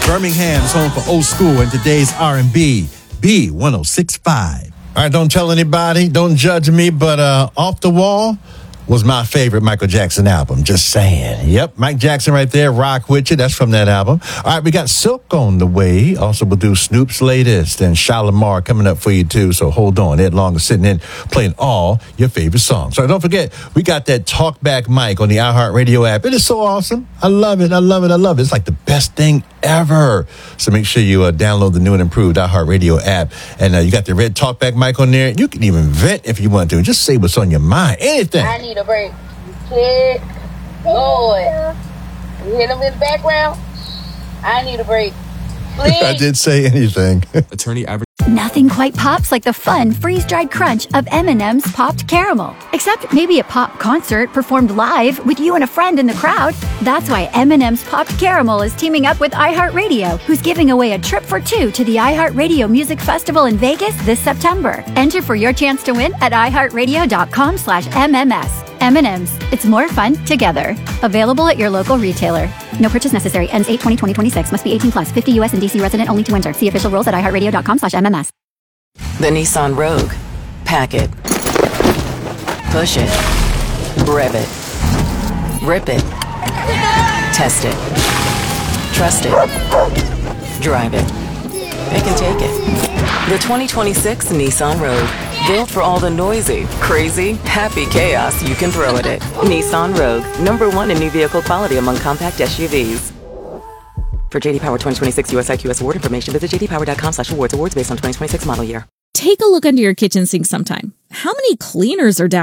Birmingham's home for old school and today's R&B. B1065. All right, don't tell anybody, don't judge me, but Off the Wall was my favorite Michael Jackson album. Just saying. Yep, Mike Jackson right there, Rock With You. That's from that album. All right, we got Silk on the way. Also, we'll do Snoop's latest and Shalimar coming up for you, too. So hold on. Ed Long is sitting in playing all your favorite songs. So don't forget, we got that Talkback mic on the iHeartRadio app. It is so awesome. I love it. I love it. I love it. It's like the best thing ever. So make sure you download the new and improved iHeartRadio app. And you got the red Talkback mic on there. You can even vent if you want to. Just say what's on your mind. Anything. I need a break. Kid, Lord. You hear them in the background? I need a break. Please. I did say anything. Attorney average. Nothing quite pops like the fun freeze-dried crunch of M&M's Popped Caramel. Except maybe a pop concert performed live with you and a friend in the crowd. That's why M&M's Popped Caramel is teaming up with iHeartRadio, who's giving away a trip for two to the iHeartRadio Music Festival in Vegas this September. Enter for your chance to win at iHeartRadio.com/MMS. M&M's. It's more fun together. Available at your local retailer. No purchase necessary. Ends 8/20/2026. Must be 18 plus. 50 U.S. and D.C. resident only to enter. See official rules at iHeartRadio.com/MMS. The Nissan Rogue. Pack it. Push it. Rev it. Rip it. Test it. Trust it. Drive it. Pick and take it. The 2026 Nissan Rogue. Built for all the noisy, crazy, happy chaos you can throw at it. Nissan Rogue. #1 in new vehicle quality among compact SUVs. For JD Power 2026 US IQS award information, visit jdpower.com/awards. Awards based on 2026 model year. Take a look under your kitchen sink sometime. How many cleaners are down